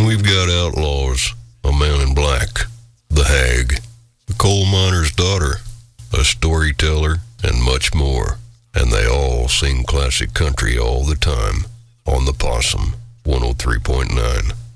we've got outlaws, a man in black, the hag, a coal miner's daughter, a storyteller, and much more. And they all sing classic country all the time on the Possum 103.9.